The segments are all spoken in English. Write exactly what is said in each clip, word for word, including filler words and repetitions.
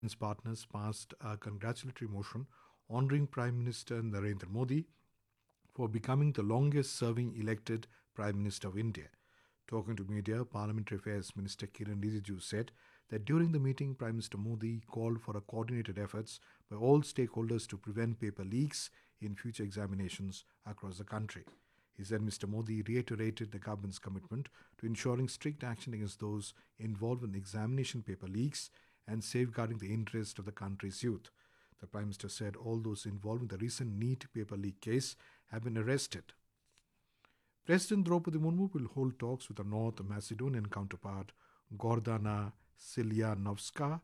Its partners passed a congratulatory motion honoring Prime Minister Narendra Modi for becoming the longest serving elected Prime Minister of India. Talking to media, Parliamentary Affairs Minister Kiran Rijiju said that during the meeting, Prime Minister Modi called for a coordinated efforts by all stakeholders to prevent paper leaks in future examinations across the country. He said Mister Modi reiterated the government's commitment to ensuring strict action against those involved in examination paper leaks and safeguarding the interest of the country's youth. The Prime Minister said all those involved in the recent NEET paper leak case have been arrested. President Draupadi Murmu will hold talks with her North Macedonian counterpart Gordana Siljanovska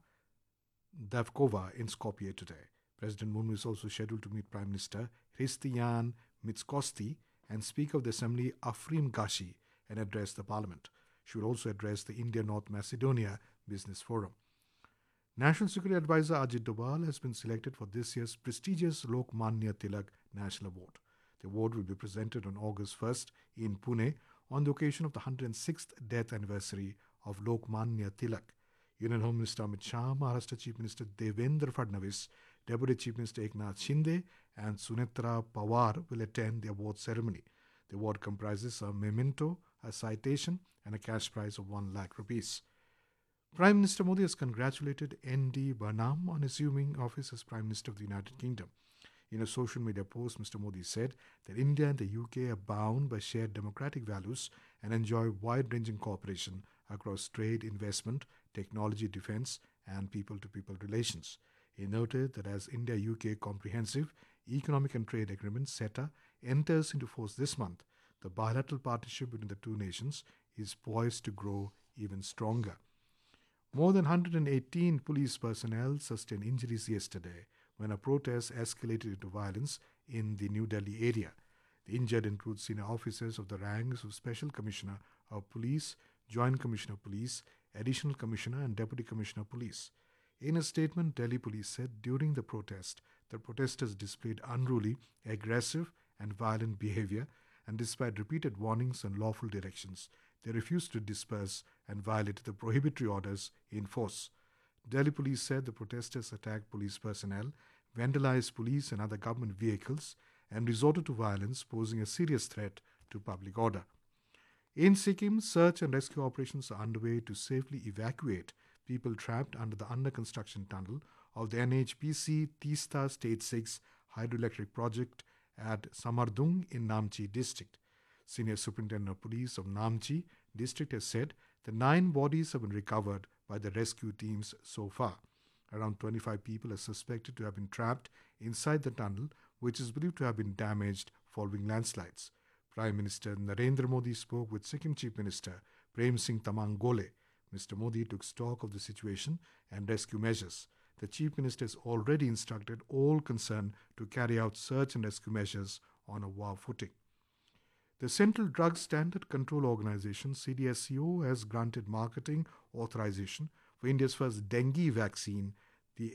Davkova in Skopje today. President Murmu is also scheduled to meet Prime Minister Hristiyan Mitskosti and Speaker of the Assembly Afrim Gashi and address the Parliament. She will also address the India-North Macedonia Business Forum. National Security Advisor Ajit Doval has been selected for this year's prestigious Lokmanya Tilak National Award. The award will be presented on August first in Pune on the occasion of the one hundred sixth death anniversary of Lokmanya Tilak. Union Home Minister Amit Shah, Maharashtra Chief Minister Devendra Fadnavis, Deputy Chief Minister Eknath Shinde and Sunetra Pawar will attend the award ceremony. The award comprises a memento, a citation and a cash prize of one lakh rupees. Prime Minister Modi has congratulated N D Burnham on assuming office as Prime Minister of the United Kingdom. In a social media post, Mister Modi said that India and the U K are bound by shared democratic values and enjoy wide-ranging cooperation across trade, investment, technology, defence and people-to-people relations. He noted that as India-U K Comprehensive Economic and Trade Agreement (CETA) enters into force this month, the bilateral partnership between the two nations is poised to grow even stronger. More than one hundred eighteen police personnel sustained injuries yesterday when a protest escalated into violence in the New Delhi area. The injured include senior officers of the ranks of Special Commissioner of Police, Joint Commissioner of Police, Additional Commissioner and Deputy Commissioner of Police. In a statement, Delhi police said during the protest, the protesters displayed unruly, aggressive and violent behavior, and despite repeated warnings and lawful directions, they refused to disperse and violated the prohibitory orders in force. Delhi police said the protesters attacked police personnel, vandalized police and other government vehicles, and resorted to violence, posing a serious threat to public order. In Sikkim, search and rescue operations are underway to safely evacuate people trapped under the under-construction tunnel of the N H P C Teesta Stage six hydroelectric project at Samardung in Namchi district. Senior Superintendent of Police of Namchi district has said the nine bodies have been recovered by the rescue teams so far. Around twenty-five people are suspected to have been trapped inside the tunnel, which is believed to have been damaged following landslides. Prime Minister Narendra Modi spoke with Sikkim Chief Minister Prem Singh Tamang Gole. Mister Modi took stock of the situation and rescue measures. The Chief Minister has already instructed all concerned to carry out search and rescue measures on a war footing. The Central Drug Standard Control Organization, C D S C O, has granted marketing authorization for India's first dengue vaccine, the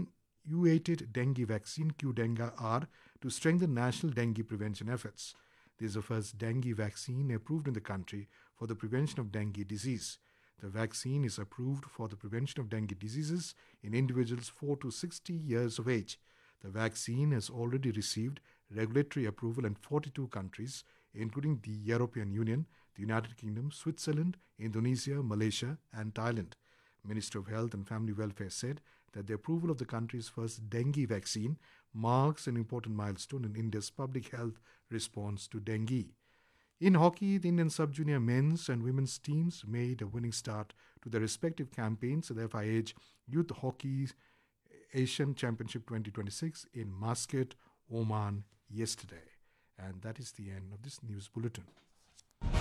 attenuated dengue vaccine Qdenga-R, to strengthen national dengue prevention efforts. This is the first dengue vaccine approved in the country for the prevention of dengue disease. The vaccine is approved for the prevention of dengue diseases in individuals four to sixty years of age. The vaccine has already received regulatory approval in forty-two countries, including the European Union, the United Kingdom, Switzerland, Indonesia, Malaysia, and Thailand. Minister of Health and Family Welfare said that the approval of the country's first dengue vaccine marks an important milestone in India's public health response to dengue. In hockey, the Indian sub-junior men's and women's teams made a winning start to their respective campaigns at the F I H Youth Hockey Asian Championship twenty twenty-six in Muscat, Oman yesterday. And that is the end of this news bulletin.